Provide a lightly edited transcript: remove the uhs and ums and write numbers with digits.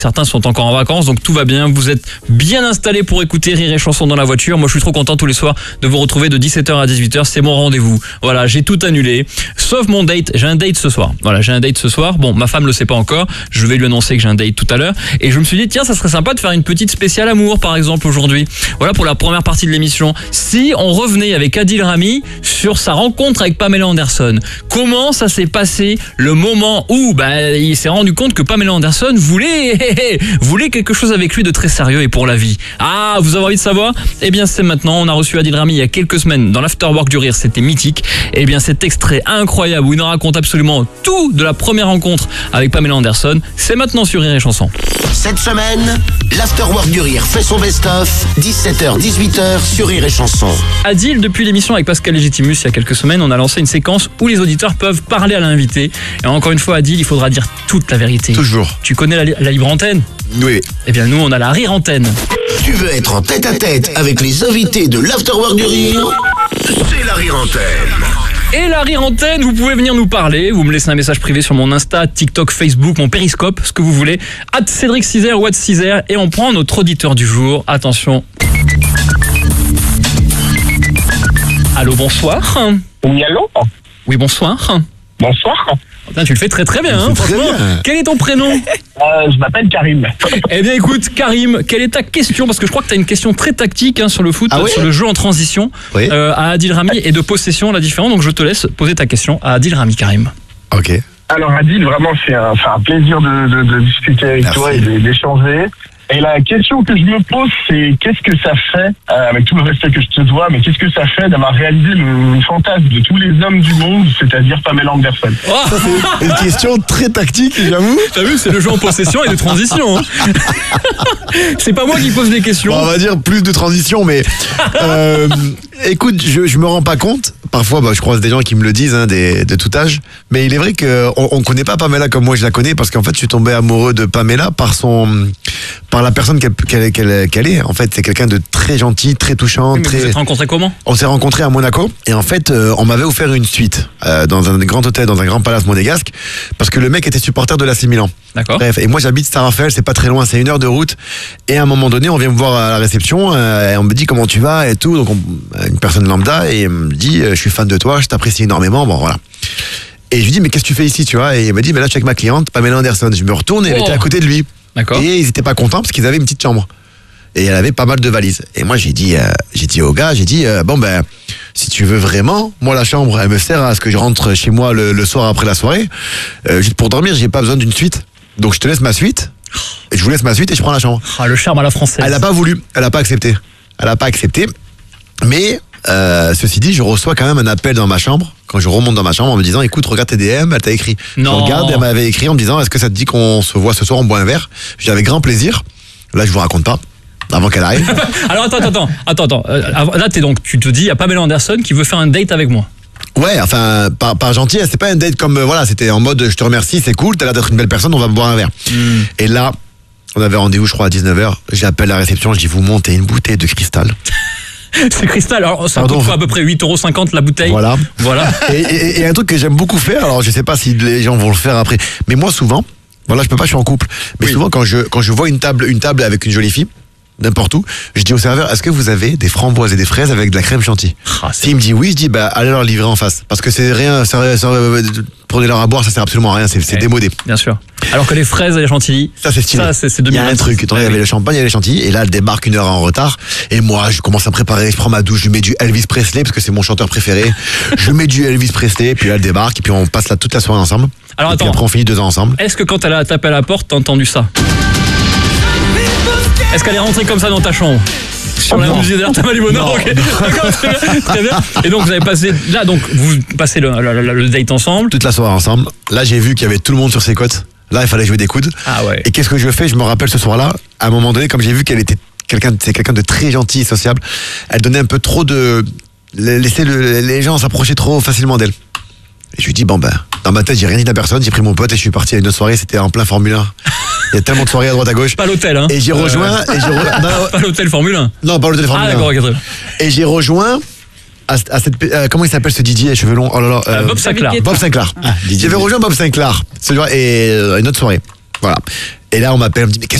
Certains sont encore en vacances, donc tout va bien. Vous êtes bien installés pour écouter Rire et Chanson dans la voiture. Moi, je suis trop content tous les soirs de vous retrouver de 17h à 18h. C'est mon rendez-vous. Voilà, j'ai tout annulé. Sauf mon date. J'ai un date ce soir. Voilà, j'ai un date ce soir. Bon, ma femme le sait pas encore. Je vais lui annoncer que j'ai un date tout à l'heure. Et je me suis dit, tiens, ça serait sympa de faire une petite spéciale amour, par exemple, aujourd'hui. Voilà, pour la première partie de l'émission. Si on revenait avec Adil Rami sur sa rencontre avec Pamela Anderson. Comment ça s'est passé le moment où il s'est rendu compte que Pamela Anderson voulait quelque chose avec lui de très sérieux et pour la vie. Ah, vous avez envie de savoir? Eh bien, c'est maintenant. On a reçu Adil Rami il y a quelques semaines dans l'Afterwork du Rire. C'était mythique. Eh bien, cet extrait incroyable où il nous raconte absolument tout de la première rencontre avec Pamela Anderson, c'est maintenant sur Rire et Chanson. Cette semaine, l'Afterwork du Rire fait son best-of, 17h, 18h sur Rire et Chanson. Adil, depuis l'émission avec Pascal Légitimus il y a quelques semaines, on a lancé une séquence où les auditeurs peuvent parler à l'invité. Et encore une fois, Adil, il faudra dire toute la vérité. Toujours. Tu connais la libre antenne? Oui. Eh bien, nous, on a la rire antenne. Tu veux être en tête-à-tête avec les invités de l'Afterwork du Rire? C'est la rire antenne. Et la rire antenne, vous pouvez venir nous parler. Vous me laissez un message privé sur mon Insta, TikTok, Facebook, mon Périscope, ce que vous voulez. @Cédric Cizer ou @Cizer. Et on prend notre auditeur du jour. Attention. Allô, bonsoir. Oui, allô? Oui, bonsoir. Bonsoir. Putain, tu le fais très très bien, hein, franchement. Quel est ton prénom? Je m'appelle Karim. Eh bien écoute, Karim, quelle est ta question? Parce que je crois que tu as une question très tactique sur le foot, sur le jeu en transition, oui. À Adil Rami et de possession, la différence. Donc je te laisse poser ta question à Adil Rami, Karim. Ok. Alors Adil, vraiment c'est un plaisir de discuter avec Merci. toi et d'échanger. Et la question que je me pose, c'est qu'est-ce que ça fait, avec tout le respect que je te dois, mais qu'est-ce que ça fait d'avoir réalisé le fantasme de tous les hommes du monde, c'est-à-dire Pamela Anderson? Ça, c'est une question très tactique, j'avoue. T'as vu, c'est le jeu en possession et de transition. Hein. C'est pas moi qui pose les questions. Bon, on va dire plus de transition, mais écoute, je me rends pas compte. Parfois, je croise des gens qui me le disent, de tout âge. Mais il est vrai qu'on connaît pas Pamela comme moi je la connais, parce qu'en fait, je suis tombé amoureux de Pamela par la personne qu'elle est. En fait, c'est quelqu'un de très gentil, très touchant. Mais vous vous êtes rencontrés comment? On s'est rencontrés à Monaco et en fait, on m'avait offert une suite dans un grand hôtel, dans un grand palace monégasque, parce que le mec était supporter de l'AC Milan. D'accord. Bref, et moi j'habite Saint-Raphaël, c'est pas très loin, c'est 1 heure de route. Et à un moment donné, on vient me voir à la réception et on me dit comment tu vas et tout. Donc une personne lambda et me dit je suis fan de toi, je t'apprécie énormément. Bon voilà. Et je lui dis mais qu'est-ce que tu fais ici, tu vois? Et il m'a dit mais là je suis avec ma cliente Pamela Anderson. Je me retourne et elle était à côté de lui. D'accord. Et ils étaient pas contents parce qu'ils avaient une petite chambre. Et elle avait pas mal de valises. Et moi j'ai dit au gars, si tu veux vraiment, moi la chambre elle me sert à ce que je rentre chez moi le soir après la soirée. Juste pour dormir, j'ai pas besoin d'une suite. Donc je te laisse ma suite. Et je vous laisse ma suite et je prends la chambre. Ah, le charme à la française. Elle a pas voulu, elle a pas accepté. Mais ceci dit, je reçois quand même un appel dans ma chambre, quand je remonte dans ma chambre en me disant écoute, regarde tes DM, elle t'a écrit. Non. Je regarde, elle m'avait écrit en me disant est-ce que ça te dit qu'on se voit ce soir, on boit un verre? J'ai dit avec grand plaisir. Là je vous raconte pas, avant qu'elle arrive. Alors attends. Là tu te dis il y a Pamela Anderson qui veut faire un date avec moi. Ouais, enfin, par gentillesse, c'est pas un date comme, c'était en mode je te remercie, c'est cool, t'as l'air d'être une belle personne, on va boire un verre. Et là, on avait rendez-vous, je crois, à 19h, j'appelle la réception, je dis vous montez une bouteille de cristal. C'est cristal, alors ça coûte à peu près 8,50€ la bouteille. Voilà. Et un truc que j'aime beaucoup faire, alors je sais pas si les gens vont le faire après, mais moi souvent, je peux pas, je suis en couple, mais souvent quand je vois une table avec une jolie fille, n'importe où, je dis au serveur est-ce que vous avez des framboises et des fraises avec de la crème chantilly? S'il me dit oui, je dis allez leur livrer en face, parce que c'est rien, prenez-leur à boire, ça sert absolument à rien, c'est démodé. Bien sûr. Alors que les fraises et les chantilly, ça c'est stylé. Ça c'est 2026. Il y a un truc, il y avait le champagne, il y avait les chantilly, et là elle débarque 1 heure en retard, et moi je commence à préparer, je prends ma douche, je mets du Elvis Presley parce que c'est mon chanteur préféré, je mets du Elvis Presley, puis là elle débarque, et puis on passe là toute la soirée ensemble. Alors puis après on finit 2 ans ensemble. Est-ce que quand elle a tapé à la porte, t'as entendu ça? Est-ce qu'elle est rentrée comme ça dans ta chambre? Sur la musique d'Artama Limonard, ok. D'accord, très bien. Et donc vous avez passé, là donc vous passez le date ensemble. Toute la soirée ensemble. Là j'ai vu qu'il y avait tout le monde sur ses côtes. Là il fallait jouer des coudes. Ah ouais. Et qu'est-ce que je fais? Je me rappelle ce soir-là, à un moment donné, comme j'ai vu qu'elle était quelqu'un de très gentil et sociable, elle donnait un peu trop de... laisser les gens s'approcher trop facilement d'elle. Et je lui dis dans ma tête j'ai rien dit à personne, j'ai pris mon pote et je suis parti à une autre soirée, c'était en plein Formule 1. Il y a tellement de soirées à droite à gauche. Pas l'hôtel, hein. Et j'ai rejoint. Pas l'hôtel Formule 1. Non, pas l'hôtel Formule 1. Ah d'accord, ok. Et j'ai rejoint à cette, comment il s'appelle ce DJ à cheveux longs? Oh là là. Bob Sinclair. Bob Sinclair. J'avais rejoint Bob Sinclair. Et une autre soirée. Voilà. Et là, on m'appelle, on me dit, mais